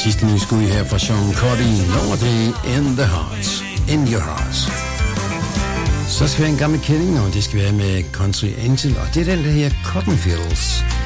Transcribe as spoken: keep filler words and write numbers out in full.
sidste nye skud her fra Sean Cody, nummer tre, In the Hearts, In Your Hearts. Så skal vi have en gammel kending, og det skal være med Country Angel, og det er den der her Cotton Fields.